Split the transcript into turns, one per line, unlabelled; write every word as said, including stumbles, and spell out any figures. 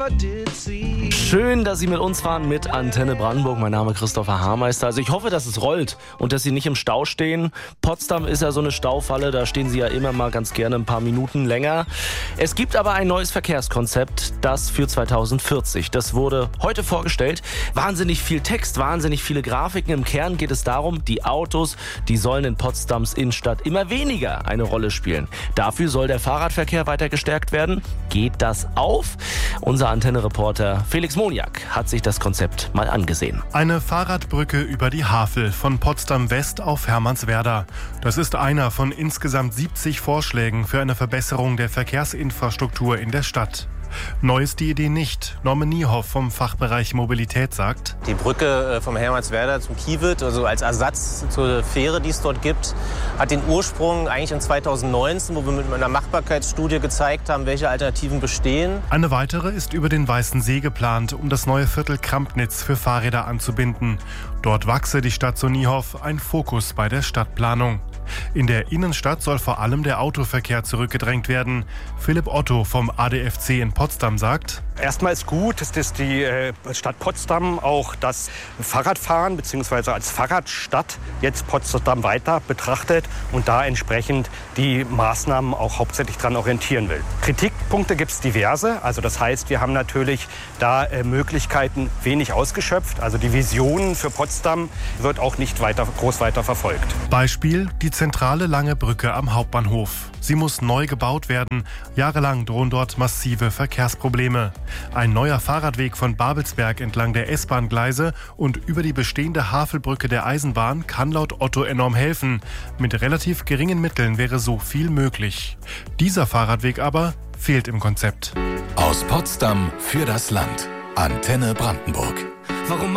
Schön, dass Sie mit uns fahren mit Antenne Brandenburg. Mein Name ist Christopher Haarmeister. Also ich hoffe, dass es rollt und dass Sie nicht im Stau stehen. Potsdam ist ja so eine Staufalle, da stehen Sie ja immer mal ganz gerne ein paar Minuten länger. Es gibt aber ein neues Verkehrskonzept, das für zweitausendvierzig. Das wurde heute vorgestellt. Wahnsinnig viel Text, wahnsinnig viele Grafiken. Im Kern geht es darum, die Autos, die sollen in Potsdams Innenstadt immer weniger eine Rolle spielen. Dafür soll der Fahrradverkehr weiter gestärkt werden. Geht das auf? Unser Antenne-Reporter Felix Moniak hat sich das Konzept mal angesehen.
Eine Fahrradbrücke über die Havel von Potsdam West auf Hermannswerder. Das ist einer von insgesamt siebzig Vorschlägen für eine Verbesserung der Verkehrsinfrastruktur in der Stadt. Neu ist die Idee nicht. Norman Niehoff vom Fachbereich Mobilität sagt:
Die Brücke vom Hermannswerder zum Kiewit, also als Ersatz zur Fähre, die es dort gibt, hat den Ursprung eigentlich in zweitausendneunzehn, wo wir mit einer Machbarkeitsstudie gezeigt haben, welche Alternativen bestehen.
Eine weitere ist über den Weißen See geplant, um das neue Viertel Krampnitz für Fahrräder anzubinden. Dort wachse die Stadt, so Niehoff, ein Fokus bei der Stadtplanung. In der Innenstadt soll vor allem der Autoverkehr zurückgedrängt werden. Philipp Otto vom A D F C in Potsdam sagt:
Erstmal ist gut, dass die Stadt Potsdam auch das Fahrradfahren bzw. als Fahrradstadt jetzt Potsdam weiter betrachtet und da entsprechend die Maßnahmen auch hauptsächlich daran orientieren will. Kritikpunkte gibt es diverse. Also das heißt, wir haben natürlich da Möglichkeiten wenig ausgeschöpft. Also die Vision für Potsdam wird auch nicht weiter, groß weiter verfolgt.
Beispiel die zentrale Lange Brücke am Hauptbahnhof. Sie muss neu gebaut werden. Jahrelang drohen dort massive Verkehrsprobleme. Ein neuer Fahrradweg von Babelsberg entlang der S-Bahn-Gleise und über die bestehende Havelbrücke der Eisenbahn kann laut Otto enorm helfen. Mit relativ geringen Mitteln wäre so viel möglich. Dieser Fahrradweg aber fehlt im Konzept.
Aus Potsdam für das Land. Antenne Brandenburg.
Warum